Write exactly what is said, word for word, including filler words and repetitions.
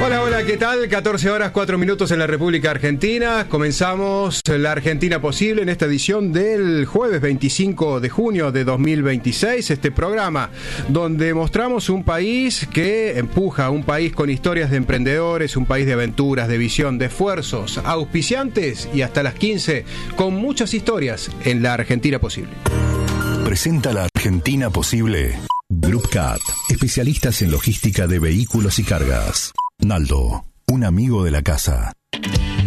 Hola, hola, ¿qué tal? catorce horas, cuatro minutos en la República Argentina. Comenzamos La Argentina Posible en esta edición del jueves veinticinco de junio de dos mil veintiséis. Este programa donde mostramos un país que empuja, un país con historias de emprendedores, un país de aventuras, de visión, de esfuerzos, auspiciantes y hasta las quince con muchas historias en La Argentina Posible. Presenta La Argentina Posible Group Cat, especialistas en logística de vehículos y cargas. Naldo, un amigo de la casa.